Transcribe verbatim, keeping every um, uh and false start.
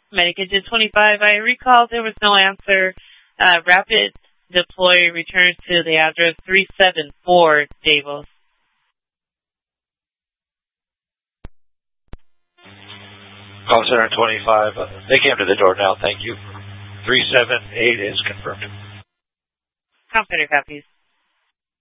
Medicated twenty-five, I recall there was no answer. Uh, rapid deploy returns to the address three seven four Davos. Call center twenty-five. Uh, they came to the door now. Thank you. three seven eight is confirmed. Call center copies.